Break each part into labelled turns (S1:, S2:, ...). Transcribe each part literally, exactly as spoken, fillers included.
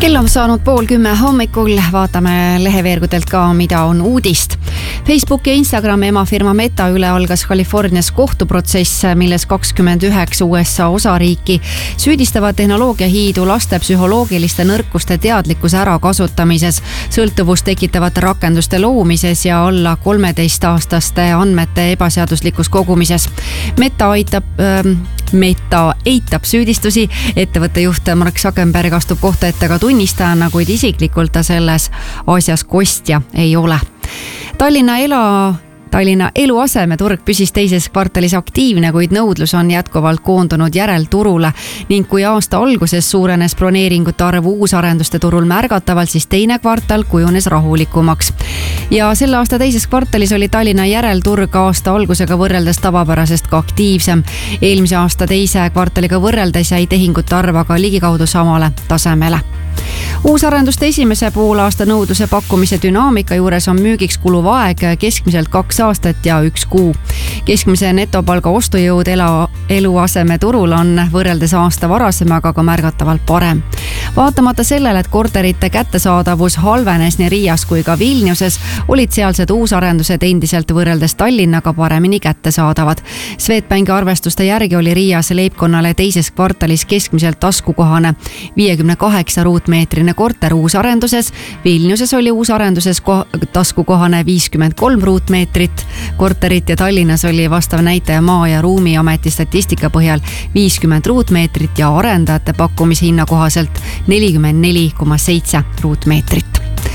S1: Kell on saanud pool kümme hommikul, vaatame leheveergudelt ka, mida on uudist. Facebook ja Instagrami emafirma Meta üle algas Californias kohtuprotsess, milles kakskümmend üheksa U S A osariiki süüdistavad tehnoloogiahiidu laste psühholoogiliste nõrkuste teadlikkuse ärakasutamises, sõltuvust tekitavate rakenduste loomises ja alla kolmeteistaastaste andmete ebaseaduslikus kogumises. Meta aitab... Ähm, Meta eitab süüdistusi, ettevõtte juht Mark Zuckerberg astub kohta ette ka tunnistajana, kuid isiklikult ta selles asjas kostja ei ole. Tallinna ela... Tallinna eluasemeturg püsis teises kvartalis aktiivne, kuid nõudlus on jätkuvalt koondunud järelturule ning kui aasta alguses suurenes broneeringute arv uusarenduste turul märgatavalt, siis teine kvartal kujunes rahulikumaks. Ja selle aasta teises kvartalis oli Tallinna järelturg aasta algusega võrreldes tavapärasest ka aktiivsem. Eelmise aasta teise kvartaliga võrreldes jäi tehingute arv aga ligikaudu samale tasemele. Uusarenduste esimese poolaasta nõudluse pakkumise dünaamika juures on müügiks kuluv aeg keskmiselt kaks aastat ja üks kuu. Keskmise netopalga ostujõud ela, eluaseme turul on võrreldes aasta varasemaga ka märgatavalt parem. Vaatamata sellele, et korterite kättesaadavus halvenes nii Riias kui ka Vilniuses, olid sealsed uusarendused endiselt võrreldes Tallinnaga paremini kättesaadavad. Swedbanki arvestuste järgi oli Riias leibkonnale teises kvartalis keskmiselt taskukohane viiekümne kaheksa ruutmeetrine korter uusarenduses. Vilniuses oli uusarenduses ko- taskukohane viiskümmend kolm ruutmeetrit korterit ja Tallinnas oli vastav näitaja maa- ja ruumiameti statistika põhjal viiskümmend ruutmeetrit ja arendajate pakkumishinna kohaselt nelikümmend neli koma seitse ruutmeetrit.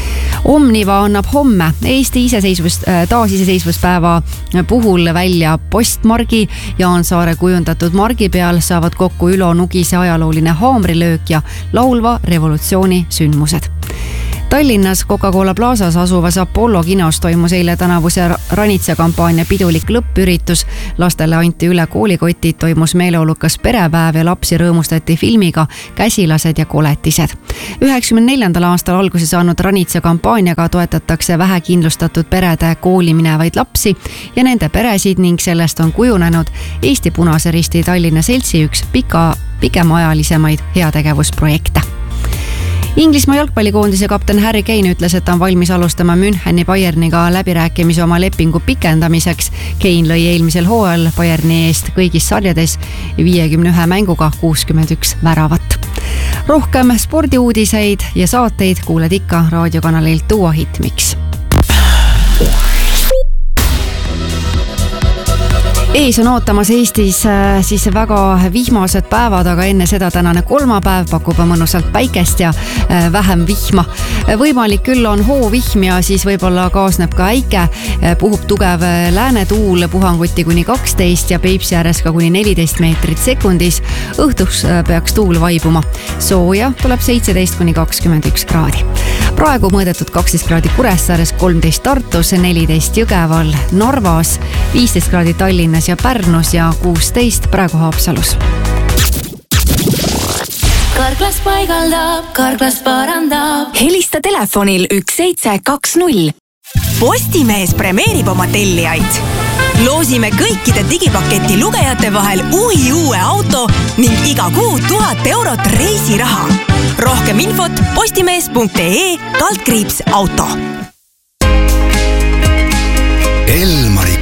S1: Omniva annab homme Eesti iseseisvus, taasiseseisvuspäeva puhul välja postmargi. Jaan Saare kujundatud margi peal saavad kokku Ülo Nugise ajalooline haamrilöök ja laulva revolutsiooni sündmused. Tallinnas Coca-Cola Plazas asuvas Apollo kinos toimus eile tänavuse Ranitsa kampaania pidulik lõppüritus. Lastele anti üle koolikotid, toimus meeleolukas perepäev ja lapsi rõõmustati filmiga Käsilased ja koletised. üheksakümne neljandal aastal alguse saanud Ranitsa kampaaniaga toetatakse vähekindlustatud perede kooli minevaid lapsi ja nende peresid ning sellest on kujunenud Eesti Punase Risti Tallinna seltsi üks pika, pikemaajalisemaid heategevusprojekte. Inglismaa jalgpallikoondise kapten Harry Kane ütles, et ta on valmis alustama Müncheni Bayerniga läbirääkimisi oma lepingu pikendamiseks. Kane lõi eelmisel hooajal Bayerni eest kõigis sarjades viiekümne ühe mänguga kuuskümmend üks väravat. Rohkem spordiuudiseid ja saateid kuuled ikka raadiokanalilt Tuua Hitmix. Ees on ootamas Eestis siis väga vihmased päevad, aga enne seda tänane kolmapäev pakub mõnusalt päikest ja vähem vihma. Võimalik küll on hoovihm ja siis võib-olla kaasneb ka äike. Puhub tugev läänetuul, puhanguti kuni kaksteist ja Peipsi ääres ka kuni neliteist meetrit sekundis. Õhtuks peaks tuul vaibuma. Sooja tuleb seitseteist kuni kakskümmend üks kraadi. Praegu mõõdetud kaksteist kraadi Kuressaares, kolmteist Tartus, neliteist Jõgeval, Narvas, viisteist kraadi Tallinnas ja Pärnus ja kuusteist praegu Haapsalus.
S2: Karklas paigaldab, Karklas parandab.
S3: Helista telefonil üks seitse kaks null. Postimees premeerib oma tellijaid. Loosime kõikide digipaketi lugejate vahel uhi uue auto ning iga kuu tuhat eurot reisiraha. Rohkem infot postimees punkt ee kaldkriips auto.
S4: Elmari